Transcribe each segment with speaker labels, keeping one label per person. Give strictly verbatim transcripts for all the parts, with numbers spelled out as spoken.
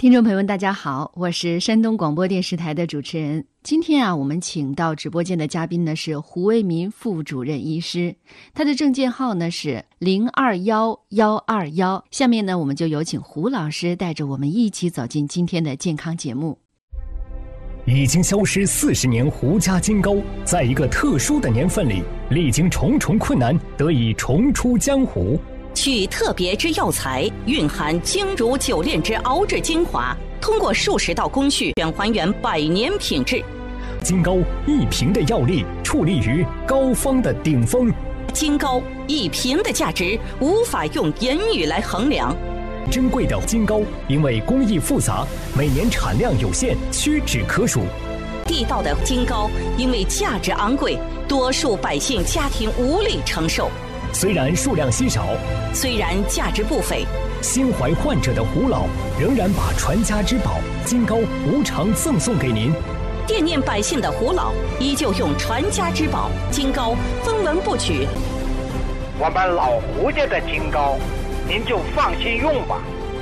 Speaker 1: 听众朋友们大家好，我是山东广播电视台的主持人。今天啊，我们请到直播间的嘉宾呢是胡为民副主任医师，他的证件号呢是零二幺幺二幺。下面呢，我们就有请胡老师带着我们一起走进今天的健康节目。
Speaker 2: 已经消失四十年胡家金膏，在一个特殊的年份里，历经重重困难，得以重出江湖。
Speaker 3: 取特别之药材，蕴含精如九炼之熬制精华，通过数十道工序，便还原百年品质。
Speaker 2: 金膏一瓶的药力，矗立于膏方的顶峰。
Speaker 3: 金膏一瓶的价值，无法用言语来衡量。
Speaker 2: 珍贵的金膏，因为工艺复杂，每年产量有限，屈指可数。
Speaker 3: 地道的金膏，因为价值昂贵，多数百姓家庭无力承受。
Speaker 2: 虽然数量稀少，
Speaker 3: 虽然价值不菲，
Speaker 2: 心怀患者的胡老仍然把传家之宝金膏无偿赠送给您。
Speaker 3: 惦念百姓的胡老依旧用传家之宝金膏分文不取。
Speaker 4: 我们老胡家的金膏，您就放心用吧，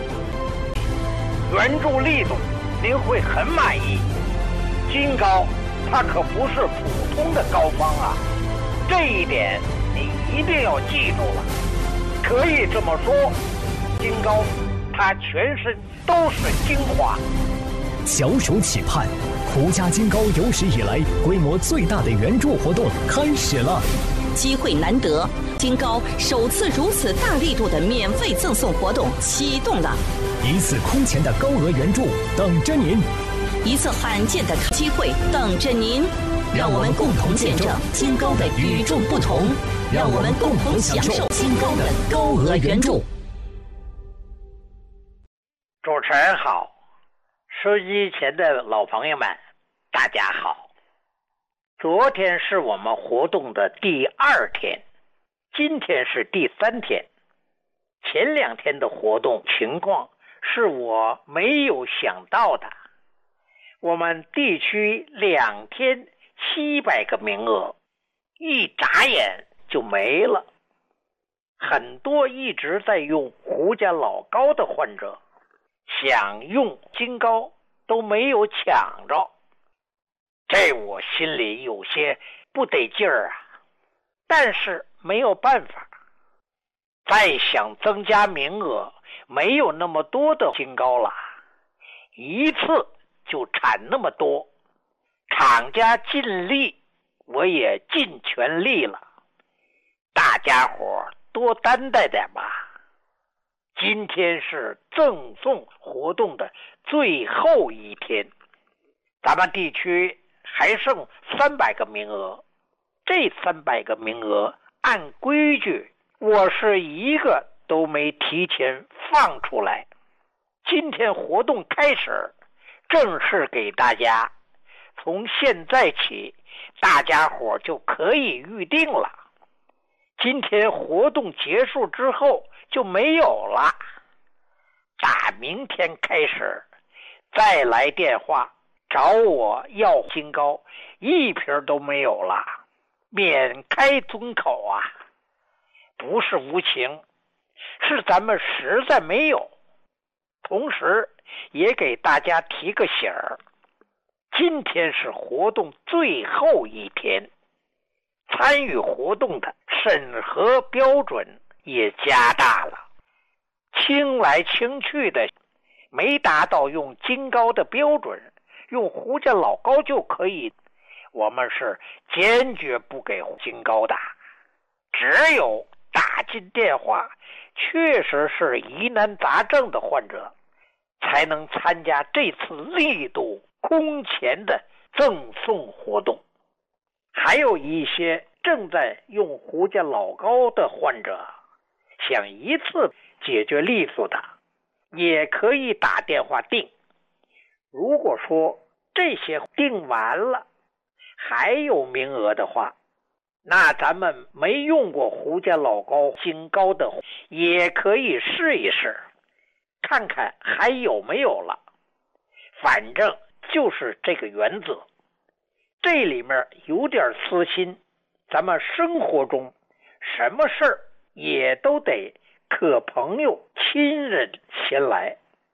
Speaker 4: 原著力度您会很满意。金膏它可不是普通的膏方啊，这一点你一定要记住了。可以这么说，金膏它全身都是精华。
Speaker 2: 小手企盼，胡家金膏有史以来规模最大的援助活动开始了。
Speaker 3: 机会难得，金膏首次如此大力度的免费赠送活动启动了。
Speaker 2: 一次空前的高额援助等着您，
Speaker 3: 一次罕见的机会等着您。让我们共同见证金膏的与众不同，让我们共同享受金膏的高额援助。
Speaker 4: 主持人好，收机前的老朋友们大家好。昨天是我们活动的第二天，今天是第三天。前两天的活动情况是我没有想到的，我们地区两天七百个名额，一眨眼就没了。很多一直在用胡家老膏的患者，想用金膏都没有抢着，这我心里有些不得劲儿啊。但是没有办法，再想增加名额，没有那么多的金膏了，一次就产那么多。厂家尽力，我也尽全力了，大家伙多担待点吧。今天是赠送活动的最后一天，咱们地区还剩三百个名额，这三百个名额按规矩我是一个都没提前放出来。今天活动开始，正式给大家，从现在起大家伙就可以预定了。今天活动结束之后就没有了，打明天开始再来电话找我要金膏，一瓶都没有了，免开尊口啊！不是无情，是咱们实在没有。同时也给大家提个醒儿，今天是活动最后一天，参与活动的审核标准也加大了，清来清去的没达到用金膏的标准，用胡家老膏就可以，我们是坚决不给金膏的。只有打进电话确实是疑难杂症的患者，才能参加这次力度空前的赠送活动。还有一些正在用胡家老膏的患者，想一次解决利索的，也可以打电话订。如果说这些订完了还有名额的话，那咱们没用过胡家老膏金膏的也可以试一试，看看还有没有了。反正就是这个原则，这里面有点私心，咱们生活中什么事儿也都得可朋友亲人先来。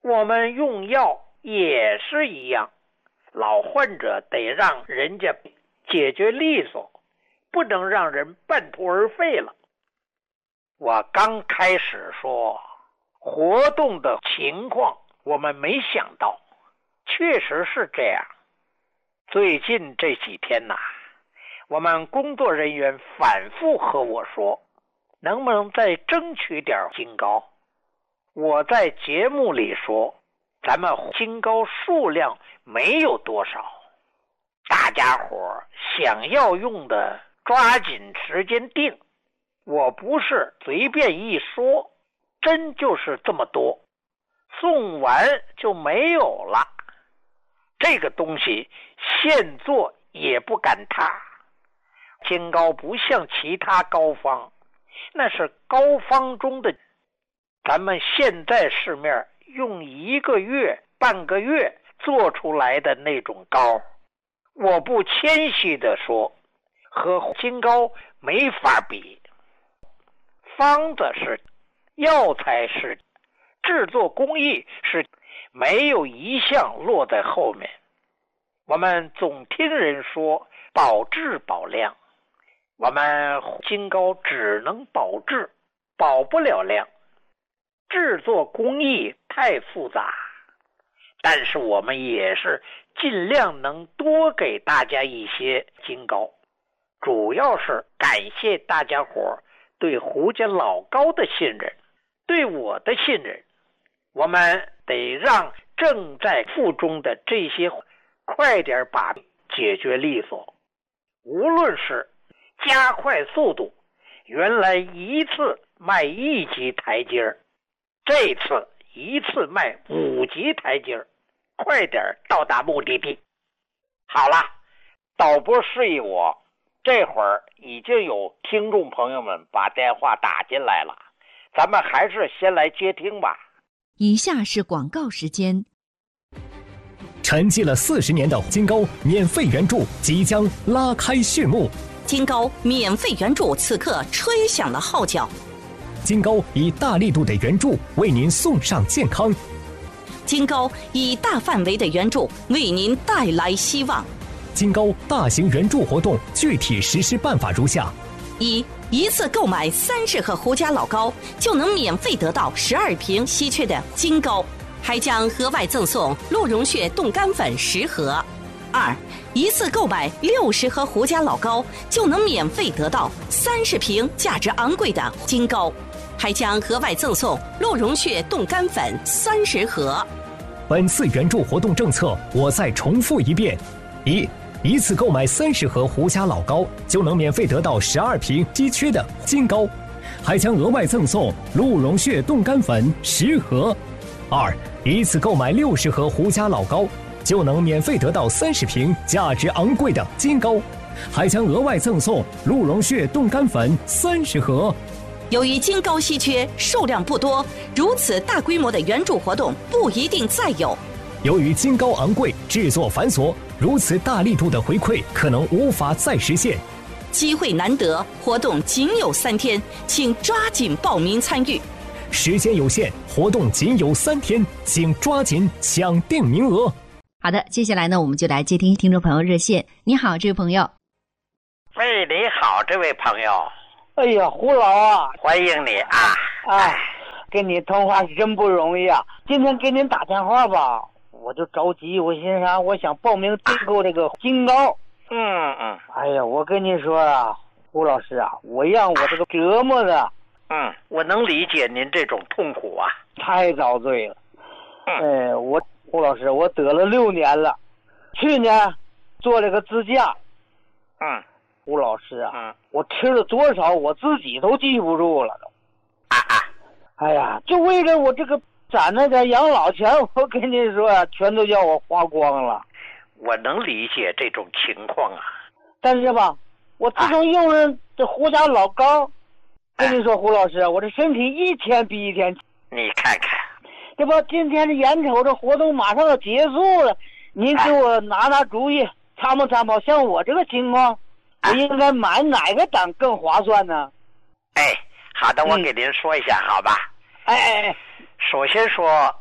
Speaker 4: 我们用药也是一样，老患者得让人家解决利索，不能让人半途而废了。我刚开始说活动的情况，我们没想到，确实是这样。最近这几天呐、啊，我们工作人员反复和我说，能不能再争取点金膏？我在节目里说，咱们金膏数量没有多少，大家伙想要用的抓紧时间定。我不是随便一说，真就是这么多，送完就没有了。这个东西现做也不敢踏。金膏不像其他膏方，那是膏方中的，咱们现在市面用一个月半个月做出来的那种膏，我不谦虚地说，和金膏没法比。方子是，药材是，制作工艺是，没有一项落在后面。我们总听人说保质保量，我们金膏只能保质，保不了量。制作工艺太复杂，但是我们也是尽量能多给大家一些金膏，主要是感谢大家伙对胡家老高的信任，对我的信任。我们得让正在腹中的这些快点把解决利索，无论是加快速度，原来一次迈一级台阶，这次一次迈五级台阶，快点到达目的地。好了，导播示意我，这会儿已经有听众朋友们把电话打进来了，咱们还是先来接听吧。
Speaker 1: 以下是广告时间。
Speaker 2: 沉寂了四十年的金膏免费援助即将拉开序幕，
Speaker 3: 金膏免费援助此刻吹响了号角。
Speaker 2: 金膏以大力度的援助为您送上健康，
Speaker 3: 金膏以大范围的援助为您带来希望。
Speaker 2: 金膏大型援助活动具体实施办法如下：
Speaker 3: 一、一次购买三十盒胡家老膏，就能免费得到十二瓶稀缺的金膏，还将额外赠送鹿茸血冻干粉十盒。二、一次购买六十盒胡家老膏，就能免费得到三十瓶价值昂贵的金膏，还将额外赠送鹿茸血冻干粉三十盒。
Speaker 2: 本次援助活动政策我再重复一遍：一、一次购买三十盒胡家老膏，就能免费得到十二瓶稀缺的金膏，还将额外赠送鹿茸血冻干粉十盒。二、一次购买六十盒胡家老膏，就能免费得到三十瓶价值昂贵的金膏，还将额外赠送鹿茸血冻干粉三十盒。
Speaker 3: 由于金膏稀缺，数量不多，如此大规模的援助活动不一定再有。
Speaker 2: 由于金膏昂贵，制作繁琐，如此大力度的回馈可能无法再实现。
Speaker 3: 机会难得，活动仅有三天，请抓紧报名参与。
Speaker 2: 时间有限，活动仅有三天，请抓紧抢定名额。
Speaker 1: 好的，接下来呢，我们就来接听听众朋友热线。你好，这位朋友。
Speaker 4: 喂，你好，这位朋友。
Speaker 5: 哎呀，胡老啊，
Speaker 4: 欢迎你啊！
Speaker 5: 哎，跟你通话是真不容易啊。今天给您打电话吧，我就着急，我心想我想报名订购这个金膏。
Speaker 4: 嗯嗯。
Speaker 5: 哎呀，我跟你说啊，胡老师啊，我让我这个折磨的。
Speaker 4: 嗯，我能理解您这种痛苦啊。
Speaker 5: 太遭罪了。
Speaker 4: 嗯。
Speaker 5: 哎，我胡老师，我得了六年了，去年做了个支架。
Speaker 4: 嗯。
Speaker 5: 胡老师啊，
Speaker 4: 嗯，
Speaker 5: 我吃了多少我自己都记不住了都。
Speaker 4: 啊啊！
Speaker 5: 哎呀，就为了我这个攒那点养老钱，我跟你说啊，全都叫我花光了。
Speaker 4: 我能理解这种情况啊。
Speaker 5: 但是吧，我自从用了这胡家老膏，啊、跟你说胡老师，我这身体一天比一天。
Speaker 4: 你看看，
Speaker 5: 这不，今天这眼瞅着活动马上要结束了，您给我拿拿主意，参谋参谋，像我这个情况。我应该买哪个档更划算呢？
Speaker 4: 哎，好的，我给您说一下，嗯、好吧？
Speaker 5: 哎哎哎，
Speaker 4: 首先说，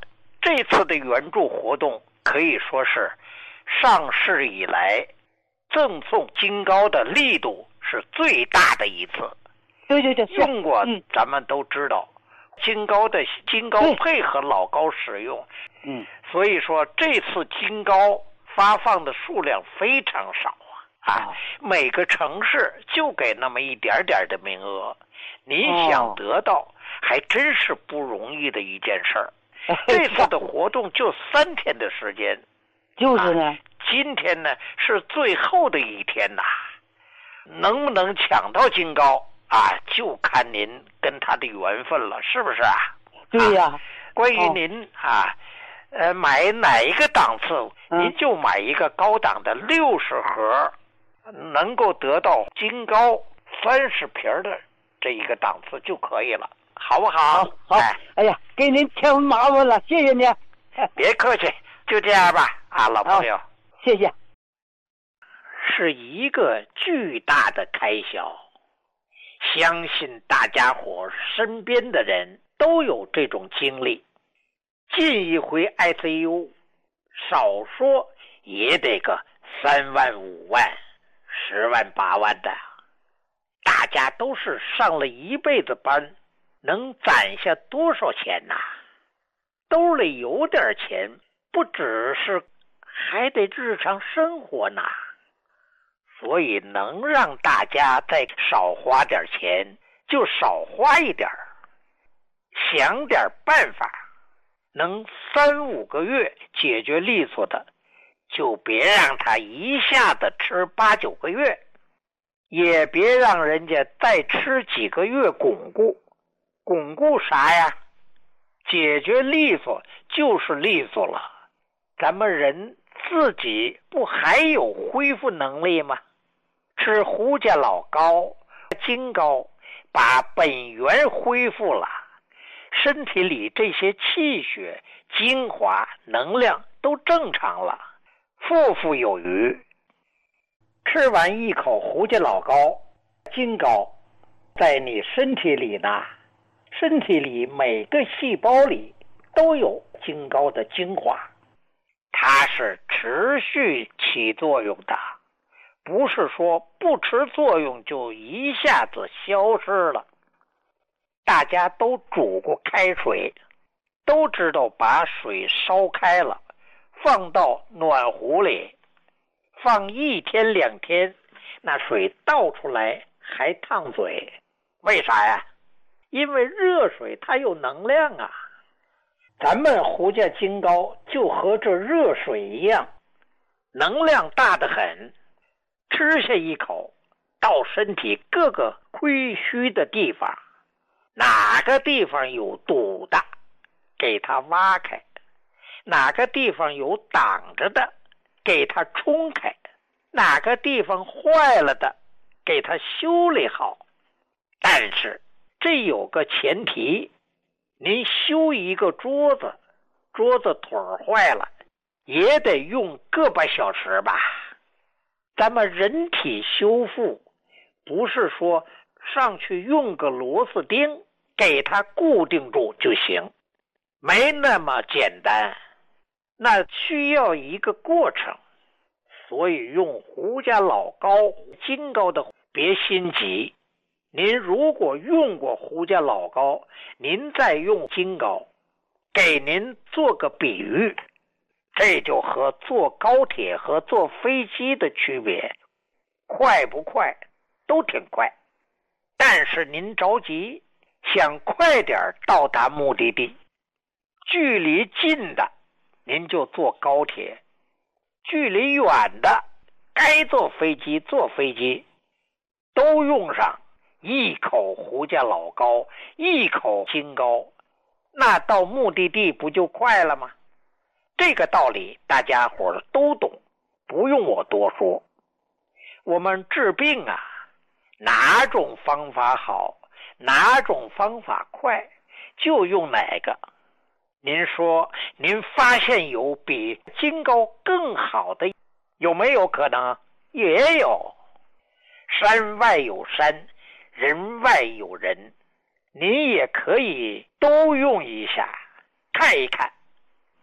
Speaker 4: 这次的援助活动可以说是上市以来赠送金高的力度是最大的一次。
Speaker 5: 对对对，
Speaker 4: 用过、
Speaker 5: 嗯、
Speaker 4: 咱们都知道，金高的金高配合老高使用，
Speaker 5: 嗯，
Speaker 4: 所以说这次金高发放的数量非常少啊，啊，每个城市就给那么一点点的名额，您想得到、哦、还真是不容易的一件事儿。这次的活动就三天的时间，
Speaker 5: 就是呢、
Speaker 4: 啊，今天呢是最后的一天呐、啊，能不能抢到金高啊，就看您跟他的缘分了，是不是啊？
Speaker 5: 对呀、
Speaker 4: 啊。关于您、哦、啊，呃，买哪一个档次，
Speaker 5: 嗯、
Speaker 4: 您就买一个高档的六十盒，能够得到金高三十瓶的这一个档次就可以了，好不好？
Speaker 5: 好，好。哎, 哎呀，给您添麻烦了，谢谢您。
Speaker 4: 别客气，就这样吧，啊，老朋友，
Speaker 5: 谢谢。
Speaker 4: 是一个巨大的开销，相信大家伙身边的人都有这种经历。进一回 I C U， 少说也得个三万五万、十万八万的。大家都是上了一辈子班，能攒下多少钱呐、啊？兜里有点钱，不只是，还得日常生活呢。所以能让大家再少花点钱，就少花一点，想点办法，能三五个月解决利索的，就别让他一下子吃八九个月，也别让人家再吃几个月巩固。巩固啥呀？解决利索就是利索了，咱们人自己不还有恢复能力吗？吃胡家老高、金高，把本源恢复了，身体里这些气血、精华、能量都正常了，富富有余。吃完一口胡家老高、金高，在你身体里呢，身体里每个细胞里都有金高的精华，它是持续起作用的，不是说不持作用就一下子消失了。大家都煮过开水，都知道把水烧开了，放到暖壶里，放一天两天，那水倒出来还烫嘴。为啥呀？因为热水它有能量啊。咱们胡家金高就和这热水一样，能量大得很，吃下一口，到身体各个亏虚的地方，哪个地方有堵的，给它挖开；哪个地方有挡着的，给它冲开；哪个地方坏了的，给它修理好。但是这有个前提，您修一个桌子，桌子腿坏了，也得用个把小时吧。咱们人体修复，不是说上去用个螺丝钉给它固定住就行，没那么简单，那需要一个过程。所以用胡家老高、金高的别心急。您如果用过胡家老高，您再用金高，给您做个比喻，这就和坐高铁和坐飞机的区别，快不快都挺快，但是您着急想快点到达目的地，距离近的您就坐高铁，距离远的该坐飞机坐飞机，都用上一口胡家老高，一口金高，那到目的地不就快了吗？这个道理大家伙都懂，不用我多说。我们治病啊，哪种方法好，哪种方法快，就用哪个。您说您发现有比金高更好的，有没有可能？也有。山外有山，人外有人，您也可以都用一下，看一看，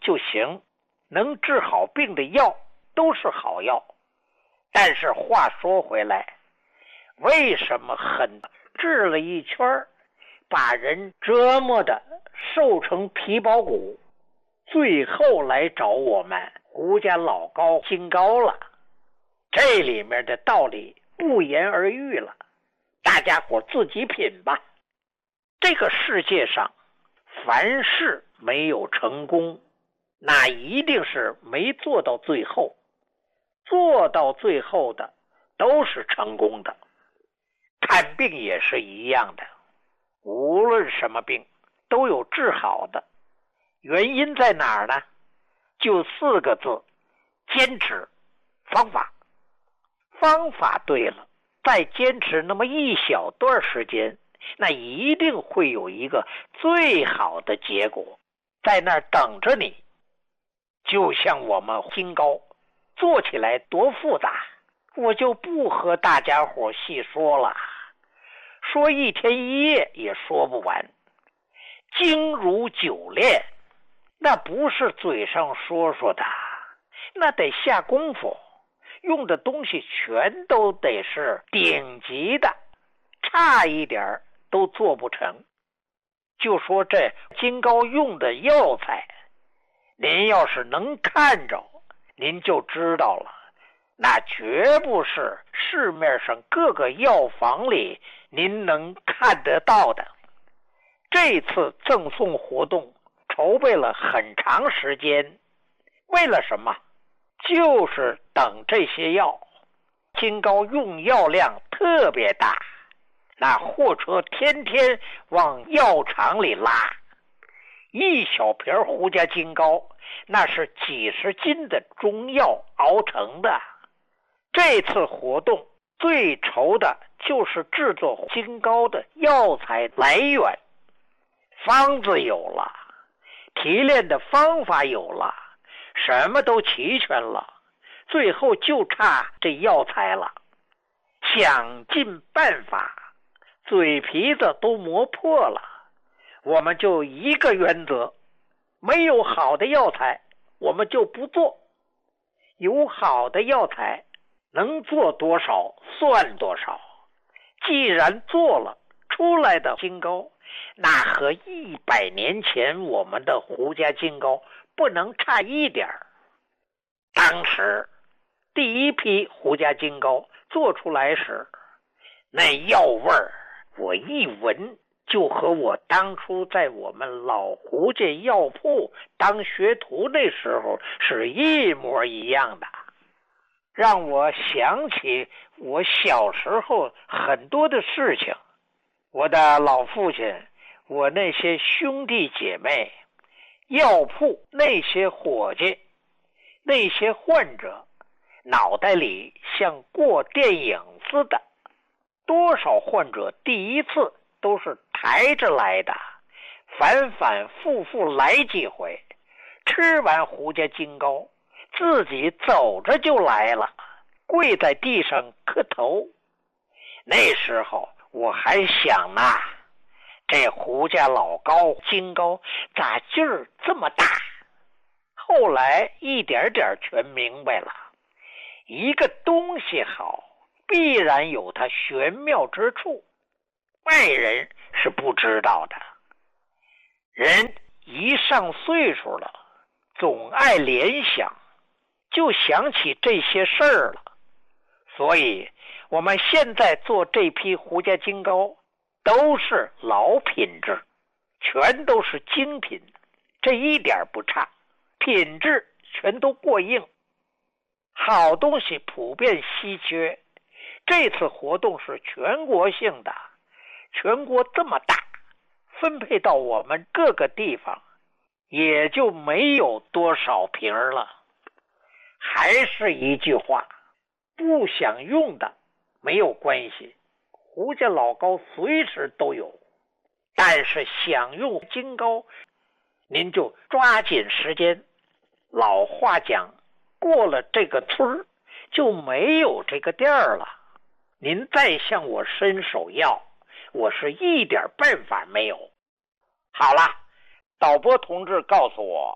Speaker 4: 就行，能治好病的药都是好药。但是话说回来，为什么很治了一圈，把人折磨的瘦成皮包骨，最后来找我们胡家老高金高了？这里面的道理不言而喻了，大家伙自己品吧。这个世界上凡事没有成功，那一定是没做到最后，做到最后的都是成功的。看病也是一样的，无论什么病都有治好的，原因在哪儿呢？就四个字：坚持。方法方法对了，再坚持那么一小段时间，那一定会有一个最好的结果在那儿等着你。就像我们金高做起来多复杂，我就不和大家伙细说了，说一天一夜也说不完。精如久练，那不是嘴上说说的，那得下功夫，用的东西全都得是顶级的，差一点都做不成。就说这金高用的药材，您要是能看着，您就知道了，那绝不是市面上各个药房里您能看得到的。这次赠送活动筹备了很长时间，为了什么？就是等这些药。金高用药量特别大，那货车天天往药厂里拉，一小瓶胡家金高那是几十斤的中药熬成的。这次活动最愁的就是制作金高的药材来源，方子有了，提炼的方法有了，什么都齐全了，最后就差这药材了。想尽办法，嘴皮子都磨破了，我们就一个原则，没有好的药材我们就不做，有好的药材能做多少算多少。既然做了出来的金高，那和一百年前我们的胡家金高不能差一点儿。当时第一批胡家金高做出来时，那药味儿我一闻就和我当初在我们老胡家药铺当学徒那时候是一模一样的，让我想起我小时候很多的事情。我的老父亲，我那些兄弟姐妹，药铺那些伙计，那些患者，脑袋里像过电影似的。多少患者第一次都是抬着来的，反反复复来几回，吃完胡家金高自己走着就来了，跪在地上磕头。那时候我还想呢，这胡家老高金高咋劲儿这么大？后来一点点全明白了，一个东西好，必然有它玄妙之处，外人是不知道的。人一上岁数了，总爱联想，就想起这些事儿了。所以我们现在做这批胡家金高都是老品质，全都是精品，这一点不差，品质全都过硬。好东西普遍稀缺，这次活动是全国性的，全国这么大，分配到我们各个地方也就没有多少瓶了。还是一句话，不想用的没有关系，胡家老高随时都有。但是想用金高，您就抓紧时间。老话讲，过了这个村就没有这个店儿了。您再向我伸手要，我是一点办法没有。好了，导播同志告诉我，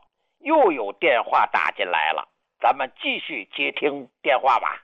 Speaker 4: 又有电话打进来了，咱们继续接听电话吧。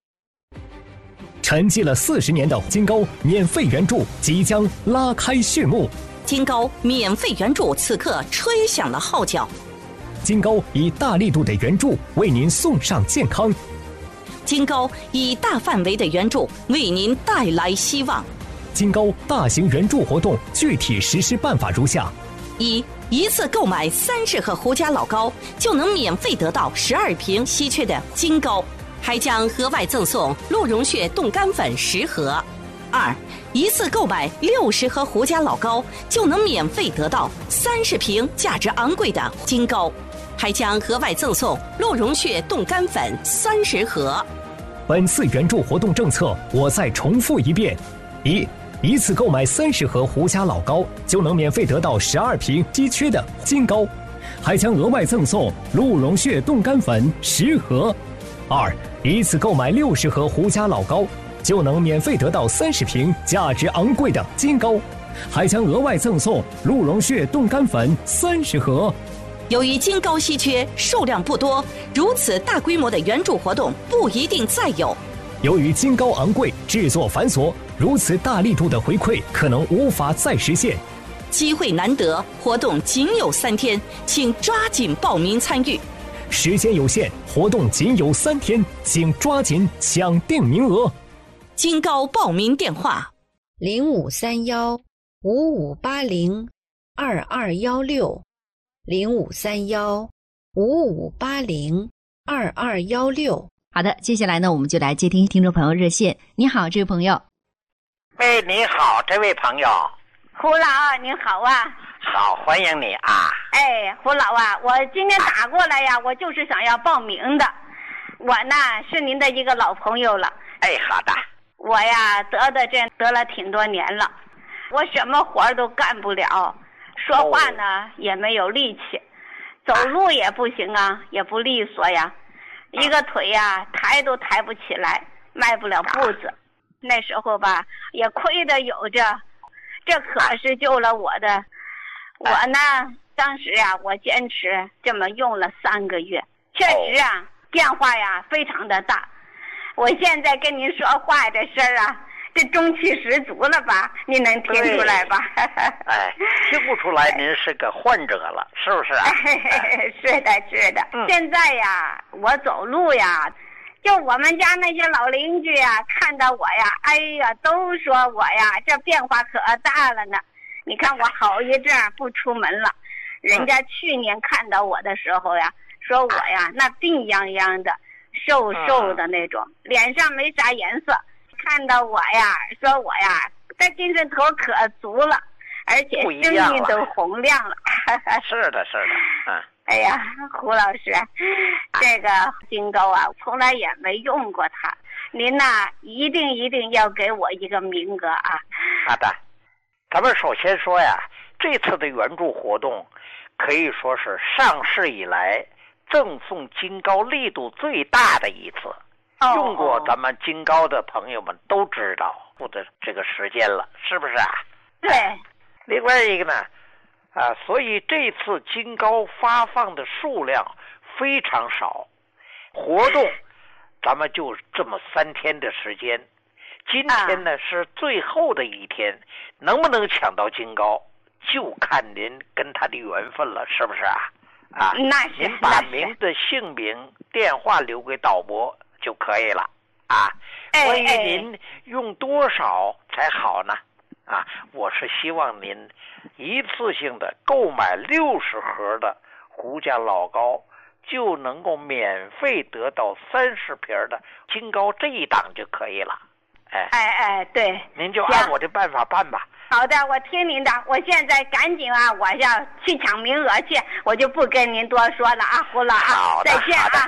Speaker 2: 沉寂了四十年的金高免费援助即将拉开序幕。
Speaker 3: 金高免费援助此刻吹响了号角。
Speaker 2: 金高以大力度的援助为您送上健康。
Speaker 3: 金高以大范围的援助为您带来希望。
Speaker 2: 金高大型援助活动具体实施办法如下：
Speaker 3: 一、一次购买三十盒胡家老高，就能免费得到十二瓶稀缺的金高，还将额外赠送鹿茸血冻干粉十盒。二、一次购买六十盒胡家老高，就能免费得到三十瓶价值昂贵的金高，还将额外赠送鹿茸血冻干粉三十盒。
Speaker 2: 本次援助活动政策，我再重复一遍：一、一次购买三十盒胡家老高，就能免费得到十二瓶稀缺的金高，还将额外赠送鹿茸血冻干粉十盒。二、一次购买六十盒胡家老高，就能免费得到三十瓶价值昂贵的金高，还将额外赠送鹿茸血冻干粉三十盒。
Speaker 3: 由于金高稀缺，数量不多，如此大规模的援助活动不一定再有。
Speaker 2: 由于金高昂贵，制作繁琐，如此大力度的回馈可能无法再实现。
Speaker 3: 机会难得，活动仅有三天，请抓紧报名参与。
Speaker 2: 时间有限，活动仅有三天，请抓紧抢定名额。
Speaker 3: 金高报名电话：
Speaker 6: 零五三幺五五八零二二幺六，零五三幺五五八零二二幺六。
Speaker 1: 好的，接下来呢，我们就来接听听众朋友热线。你好，这位朋友。
Speaker 4: 喂，你好，这位朋友。
Speaker 7: 胡老，你好啊。
Speaker 4: 好，欢迎你啊。
Speaker 7: 哎，胡老啊，我今天打过来呀，我就是想要报名的。我呢是您的一个老朋友了。
Speaker 4: 哎，好的。
Speaker 7: 我呀得的这得了挺多年了，我什么活都干不了，说话呢、哦、也没有力气，走路也不行啊，也不利索呀，一个腿呀抬都抬不起来，迈不了步子。那时候吧也亏得有着，这可是救了我的。我呢当时呀我坚持这么用了三个月，确实啊变化呀非常的大。我现在跟您说话这事儿啊，这中气十足了吧？您能听出来吧？
Speaker 4: 哎，听不出来您是个患者了，是不是啊？
Speaker 7: 是的，是的。嗯、现在呀，我走路呀，就我们家那些老邻居呀，看到我呀，哎呀，都说我呀，这变化可大了呢。你看我好一阵不出门了，人家去年看到我的时候呀，说我呀那病殃殃的。瘦瘦的那种、嗯、脸上没啥颜色，看到我呀说我呀这精神头可足了，而且声音都洪亮了。
Speaker 4: 是的是的。嗯。
Speaker 7: 哎呀，胡老师，这个金高啊从来也没用过它，您呐一定一定要给我一个名额啊。
Speaker 4: 好的。咱们首先说呀，这次的援助活动可以说是上市以来赠送金高力度最大的一次，用过咱们金高的朋友们都知道付的这个时间了，是不是啊？
Speaker 7: 对。
Speaker 4: 另外一个呢，啊，所以这次金高发放的数量非常少，活动咱们就这么三天的时间，今天呢、啊、是最后的一天，能不能抢到金高，就看您跟他的缘分了，是不是啊？啊，
Speaker 7: 那是
Speaker 4: 您把您的姓名、电话留给导播就可以了啊。关于您用多少才好呢？啊，我是希望您一次性的购买六十盒的胡家老高，就能够免费得到三十瓶的金高这一档就可以了。哎
Speaker 7: 哎哎，对，
Speaker 4: 您就按我的办法办吧。
Speaker 7: 好的，我听您的，我现在赶紧啊，我要去抢名额去，我就不跟您多说了啊，胡老啊，再见啊。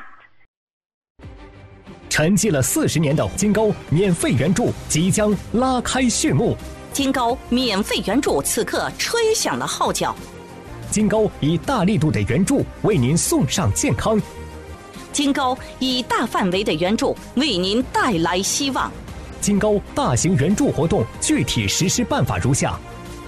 Speaker 2: 沉寂了四十年的金高免费援助即将拉开序幕。
Speaker 3: 金高免费援助此刻吹响了号角。
Speaker 2: 金高以大力度的援助为您送上健康。
Speaker 3: 金高以大范围的援助为您带来希望。
Speaker 2: 金高大型援助活动具体实施办法如下：
Speaker 3: 一、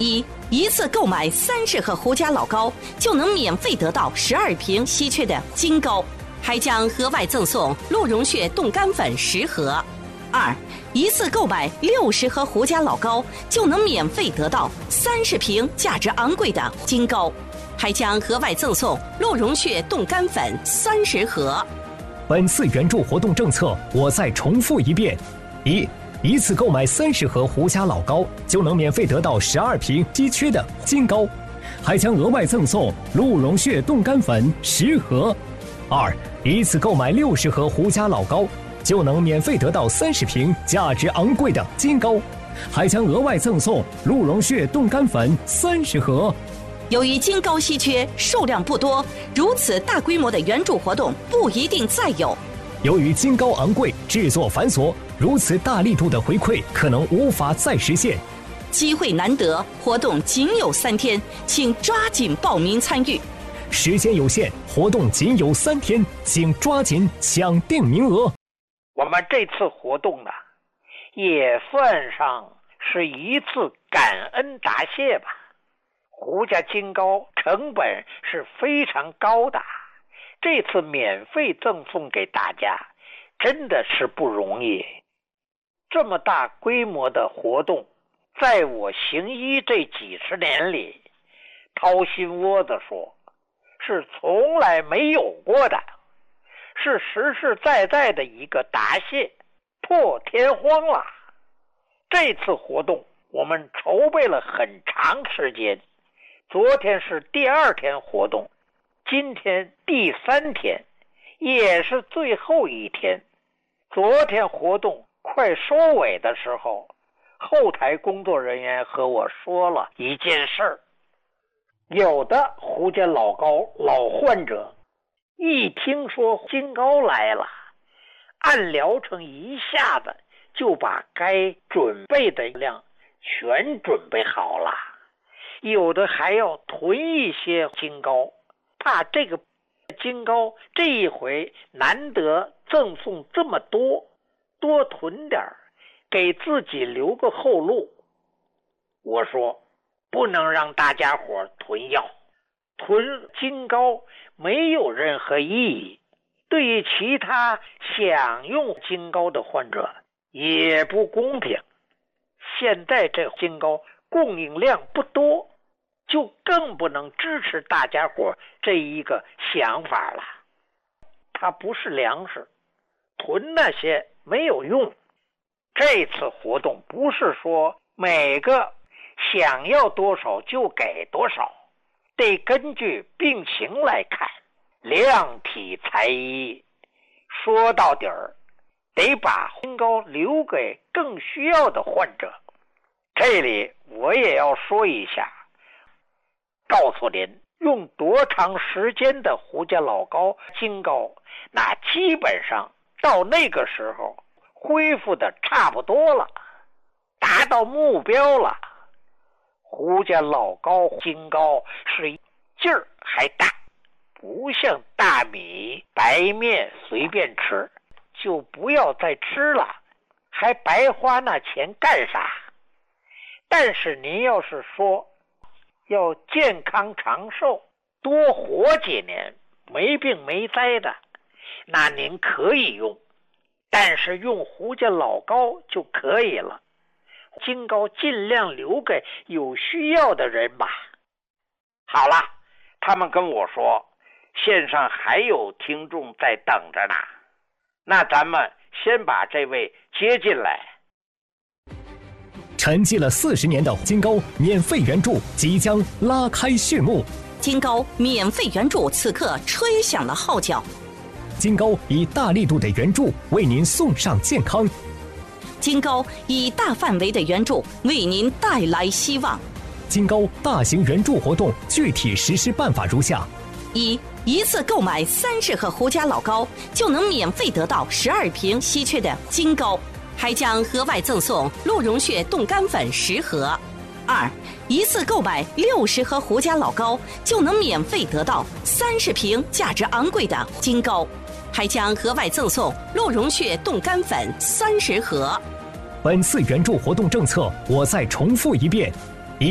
Speaker 3: 一次购买三十盒胡家老膏，就能免费得到十二瓶稀缺的金膏，还将额外赠送鹿茸血冻干粉十盒。二，一次购买六十盒胡家老膏，就能免费得到三十瓶价值昂贵的金膏，还将额外赠送鹿茸血冻干粉三十盒。
Speaker 2: 本次援助活动政策，我再重复一遍：一，一次购买三十盒胡家老膏，就能免费得到十二瓶稀缺的金膏，还将额外赠送鹿茸血冻干粉十盒。二，一次购买六十盒胡家老膏，就能免费得到三十瓶价值昂贵的金膏，还将额外赠送鹿茸血冻干粉三十盒。
Speaker 3: 由于金膏稀缺，数量不多，如此大规模的援助活动不一定再有。
Speaker 2: 由于金膏昂贵，制作繁琐，如此大力度的回馈可能无法再实现。
Speaker 3: 机会难得，活动仅有三天，请抓紧报名参与。
Speaker 2: 时间有限，活动仅有三天，请抓紧抢定名额。
Speaker 4: 我们这次活动呢，也算上是一次感恩答谢吧。胡家金膏成本是非常高的，这次免费赠送给大家，真的是不容易。这么大规模的活动，在我行医这几十年里，掏心窝子说，是从来没有过的，是实实在在的一个答谢，破天荒了。这次活动我们筹备了很长时间，昨天是第二天活动，今天第三天，也是最后一天。昨天活动快收尾的时候，后台工作人员和我说了一件事儿。有的胡家老膏老患者一听说金膏来了，按疗程一下子就把该准备的量全准备好了，有的还要囤一些金膏，怕这个金膏这一回难得赠送这么多，多囤点儿，给自己留个后路。我说不能让大家伙囤药，囤金膏没有任何意义，对于其他想用金膏的患者也不公平。现在这金膏供应量不多，就更不能支持大家伙这一个想法了。它不是粮食，囤那些没有用。这次活动不是说每个想要多少就给多少，得根据病情来看，量体裁衣。说到底儿，得把金膏留给更需要的患者。这里我也要说一下，告诉您，用多长时间的胡家老膏金膏，那基本上到那个时候恢复的差不多了，达到目标了。胡家老膏金膏是劲儿还大，不像大米白面随便吃，就不要再吃了，还白花那钱干啥？但是您要是说要健康长寿，多活几年，没病没灾的，那您可以用，但是用胡家老膏就可以了。金膏尽量留给有需要的人吧。好了，他们跟我说线上还有听众在等着呢，那咱们先把这位接进来。
Speaker 2: 沉寂了四十年的金膏免费援助即将拉开序幕，
Speaker 3: 金膏免费援助此刻吹响了号角。
Speaker 2: 金膏以大力度的援助为您送上健康，
Speaker 3: 金膏以大范围的援助为您带来希望。
Speaker 2: 金膏大型援助活动具体实施办法如下：
Speaker 3: 一、一次购买三十盒胡家老膏，就能免费得到十二瓶稀缺的金膏，还将额外赠送鹿茸血冻干粉十盒。二、一次购买六十盒胡家老膏，就能免费得到三十瓶价值昂贵的金膏，还将额外赠送鹿茸血冻干粉三十盒。
Speaker 2: 本次援助活动政策，我再重复一遍：一、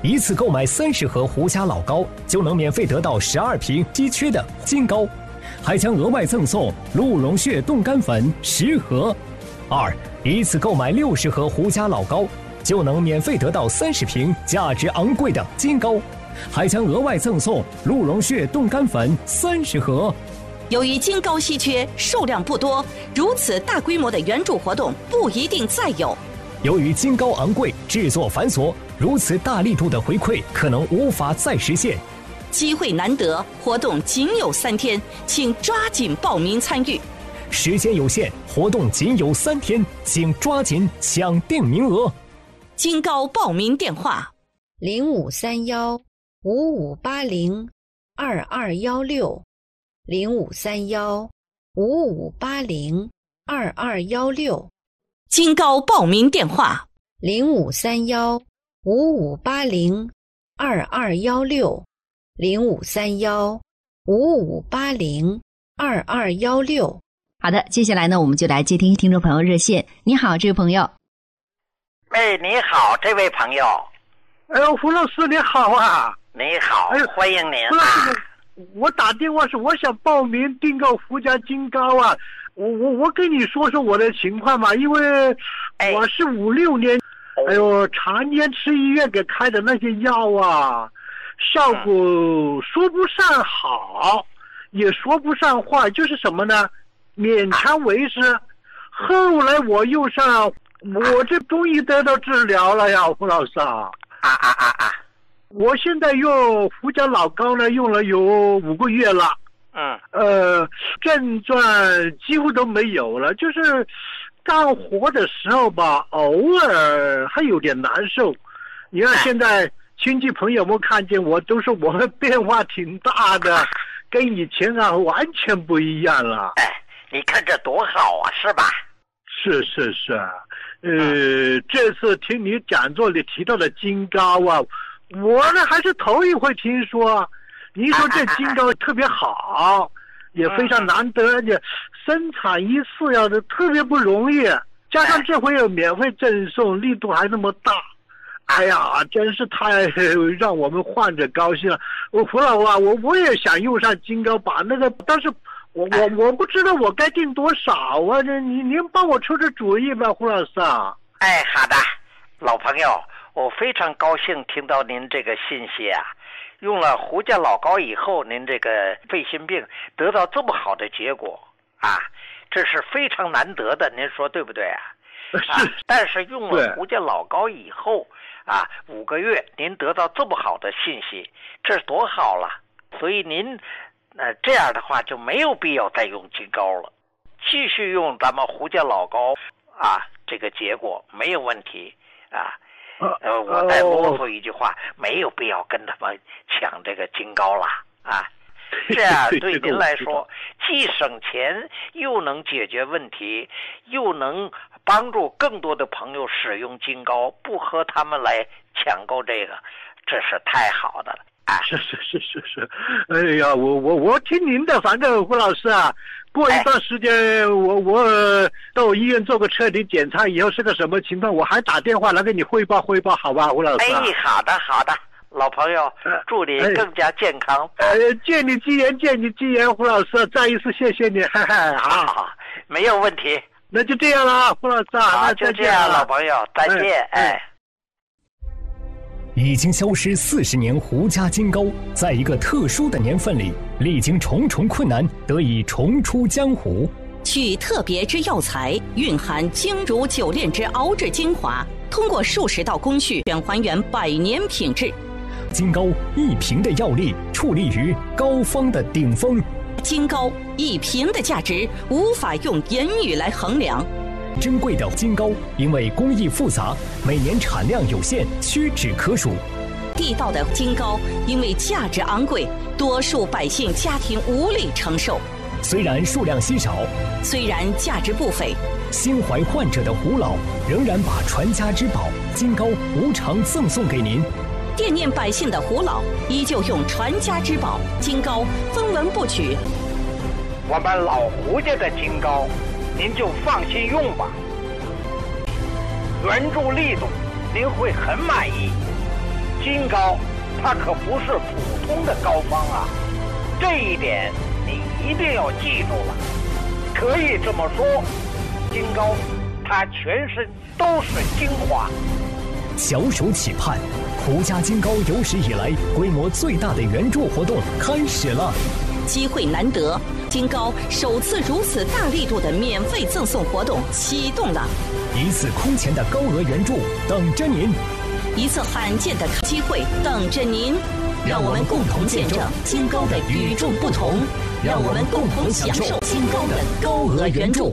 Speaker 2: 一次购买三十盒胡家老高，就能免费得到十二瓶稀缺的金膏，还将额外赠送鹿茸血冻干粉十盒。二，一次购买六十盒胡家老高，就能免费得到三十瓶价值昂贵的金膏，还将额外赠送鹿茸血冻干粉三十盒。
Speaker 3: 由于金膏稀缺，数量不多，如此大规模的援助活动不一定再有。
Speaker 2: 由于金膏昂贵，制作繁琐，如此大力度的回馈可能无法再实现。
Speaker 3: 机会难得，活动仅有三天，请抓紧报名参与。
Speaker 2: 时间有限，活动仅有三天，请抓紧抢定名额。
Speaker 3: 金膏报名电话：
Speaker 6: 零五三幺五五八零二二幺六，零五三幺五五八零二二幺六。
Speaker 3: 金膏报名电话：
Speaker 6: 零五三幺五五八零二二幺六，零五三幺五五八零二二幺六。
Speaker 1: 好的，接下来呢，我们就来接听听众朋友热线。你好，这位朋友。
Speaker 4: 哎，你好，这位朋友。
Speaker 5: 哎呦，胡老师你好啊！
Speaker 4: 你好，哎、欢迎您
Speaker 5: 胡老师、啊，我打电话是我想报名订购胡家金膏啊。我我我跟你说说我的情况吧，因为我是五六年，哎呦，常年吃医院给开的那些药啊，效果说不上好，也说不上坏，就是什么呢？勉强为之。后来我又上，我这终于得到治疗了呀，胡老师啊！
Speaker 4: 啊啊啊啊！
Speaker 5: 我现在用胡家老膏呢，用了有五个月了。
Speaker 4: 嗯，
Speaker 5: 呃，症状几乎都没有了，就是干活的时候吧，偶尔还有点难受。你看现在亲戚朋友们看见我，都说我的变化挺大的，跟以前啊完全不一样了。
Speaker 4: 哎，你看这多好啊，是吧？
Speaker 5: 是是是，呃，嗯、这次听你讲座里提到的金膏啊，我呢还是头一回听说。你说这金膏特别好，也非常难得，而且生产一次要的特别不容易，加上这回有免费赠送，力度还那么大，哎呀，真是太让我们患者高兴了。我胡老啊，我我也想用上金膏，把那个，但是我我我不知道我该订多少啊，这你您帮我出出主意吧，胡老师啊。
Speaker 4: 哎，好的，老朋友，我非常高兴听到您这个信息啊。用了胡家老膏以后，您这个肺心病得到这么好的结果啊，这是非常难得的，您说对不对啊？啊，但是用了胡家老膏以后啊，五个月您得到这么好的信息，这多好了！所以您呃这样的话就没有必要再用金膏了，继续用咱们胡家老膏啊，这个结果没有问题啊。呃，我再啰嗦一句话，没有必要跟他们抢这个金膏了啊！这样对您来说，既省钱又能解决问题，又能帮助更多的朋友使用金膏，不和他们来抢购这个，这是太好的了。啊，
Speaker 5: 是是是是是，哎呀，我我我听您的，反正胡老师啊，过一段时间、哎、我我到医院做个彻底检查以后是个什么情况，我还打电话来给你汇报汇报，好吧，胡老师、啊。
Speaker 4: 哎，好的好的，老朋友，祝你更加健康。
Speaker 5: 呃，借你吉言，借你吉言，胡老师，再一次谢谢你，哈哈，
Speaker 4: 好好，没有问题。
Speaker 5: 那就这样了，胡老师啊，
Speaker 4: 好，
Speaker 5: 那
Speaker 4: 就这样，老朋友，再见，哎。哎
Speaker 2: 已经消失四十年胡家金膏，在一个特殊的年份里，历经重重困难，得以重出江湖。
Speaker 3: 取特别之药材，蕴含精如九炼之熬制精华，通过数十道工序，全还原百年品质。
Speaker 2: 金膏一瓶的药力，矗立于膏方的顶峰。
Speaker 3: 金膏一瓶的价值，无法用言语来衡量。
Speaker 2: 珍贵的金膏，因为工艺复杂，每年产量有限，屈指可数。
Speaker 3: 地道的金膏，因为价值昂贵，多数百姓家庭无力承受。
Speaker 2: 虽然数量稀少，
Speaker 3: 虽然价值不菲，
Speaker 2: 心怀患者的胡老仍然把传家之宝金膏无偿赠送给您。
Speaker 3: 惦念百姓的胡老，依旧用传家之宝金膏分文不取。
Speaker 4: 我们老胡家的金膏，您就放心用吧，援助力度您会很满意， 金高它可不是普通的膏方啊，这一点你一定要记住了。可以这么说，金高它全身都是精华。
Speaker 2: 小手企盼，胡家金高有史以来规模最大的援助活动开始了。
Speaker 3: 机会难得，金高首次如此大力度的免费赠送活动启动了，
Speaker 2: 一次空前的高额援助等着您，
Speaker 3: 一次罕见的机会等着您。让我们共同见证金高的与众不同，让我们共同享受金高的高额援助。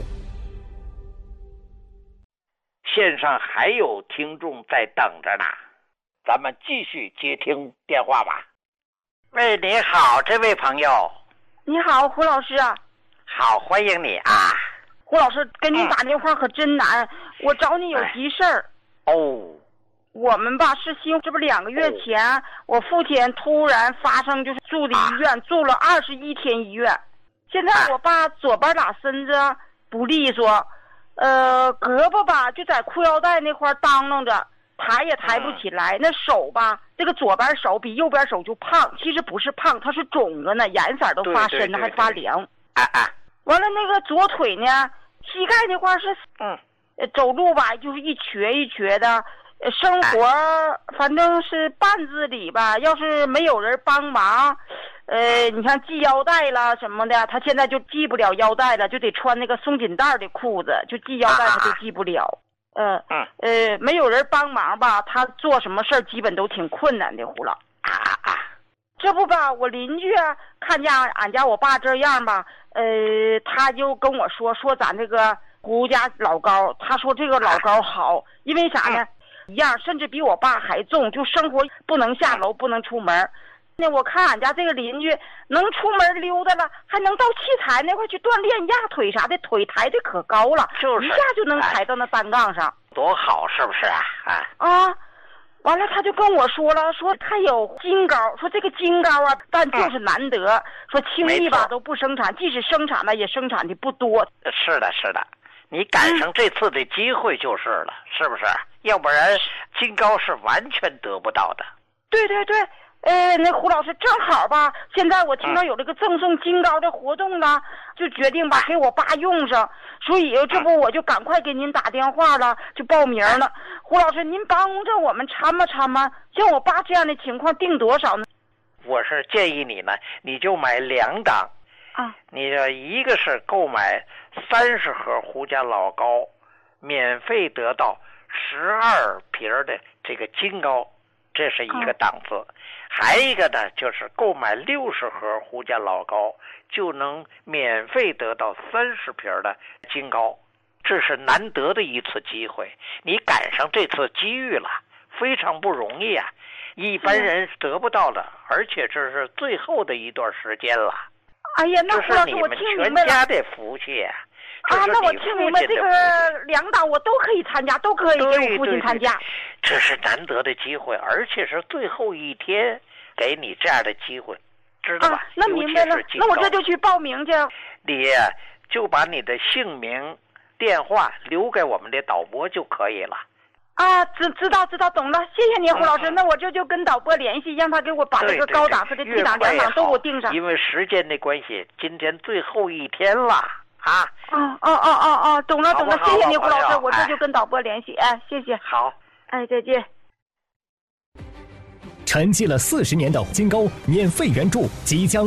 Speaker 4: 线上还有听众在等着呢，咱们继续接听电话吧。喂，你好，这位朋友。
Speaker 8: 你好，胡老师啊。
Speaker 4: 好，欢迎你啊。
Speaker 8: 胡老师，跟您打电话可真难，嗯、我找你有急事儿。
Speaker 4: 哦。
Speaker 8: 我们吧是新，这不两个月前，哦、我父亲突然发生就是住的医院，啊、住了二十一天医院。现在我爸左边俩身子不利索，呃，胳膊吧就在裤腰带那块当啷着，抬也抬不起来。嗯、那手吧，这个左边手比右边手就胖，其实不是胖，它是肿着呢，颜色都发深了，还发凉。
Speaker 4: 啊啊！
Speaker 8: 完了，那个左腿呢，膝盖那块是嗯，走路吧就是一瘸一瘸的。生活反正是半自理吧，要是没有人帮忙，呃，你看系腰带了什么的，他现在就系不了腰带了，就得穿那个松紧带的裤子，就系腰带他就系不了。呃呃，没有人帮忙吧，他做什么事儿基本都挺困难的，胡老。这不吧，我邻居啊，看见俺家我爸这样吧，呃，他就跟我说说咱这个胡家老高，他说这个老高好，因为啥呢？一样，甚至比我爸还重，就生活不能下楼，不能出门。那我看俺家这个邻居能出门溜达了，还能到器材那块去锻炼压腿啥的，腿抬的可高了，
Speaker 4: 就是
Speaker 8: 一下就能抬到那单杠上，
Speaker 4: 多好，是不是啊？啊
Speaker 8: 啊！完了，他就跟我说了，说他有金高，说这个金高啊，但就是难得，嗯、说轻易吧都不生产，即使生产了也生产的不多。
Speaker 4: 是的，是的。你赶上这次的机会就是了，嗯、是不是？要不然金高是完全得不到的。
Speaker 8: 对对对，呃，那胡老师正好吧，现在我听到有这个赠送金高的活动了，嗯、就决定吧给我爸用上，所以这不我就赶快给您打电话了，就报名了。嗯、胡老师，您帮着我们参谋参谋，像我爸这样的情况定多少呢？
Speaker 4: 我是建议你呢，你就买两档。
Speaker 8: 啊，
Speaker 4: 你的一个是购买三十盒胡家老高，免费得到十二瓶的这个金高，这是一个档次。啊、还一个呢，就是购买六十盒胡家老高，就能免费得到三十瓶的金高，这是难得的一次机会。你赶上这次机遇了，非常不容易啊，一般人得不到的，而且这是最后的一段时间了。
Speaker 8: 哎呀，那胡老师，我听明白了。
Speaker 4: 这是你们全家的福气啊！
Speaker 8: 啊，那我听明白，这个两档我都可以参加，都可以给我父亲参加。
Speaker 4: 这是难得的机会，而且是最后一天给你这样的机会，知道吧？
Speaker 8: 啊，那明白了。那我这就去报名去。
Speaker 4: 你就把你的姓名、电话留给我们的导播就可以了。
Speaker 8: 啊，知知道知道懂了，谢谢你胡老师。嗯、那我这就跟导播联系，让他给我把这个高档次的 T 档、两档都给我定上。
Speaker 4: 因为时间的关系，今天最后一天了啊！
Speaker 8: 哦哦哦哦哦，懂了懂了，谢谢你胡老师，我这就跟导播联系。哎，谢谢。
Speaker 4: 好，
Speaker 8: 哎，再见。
Speaker 2: 沉寂了四十年的金高免费援助即将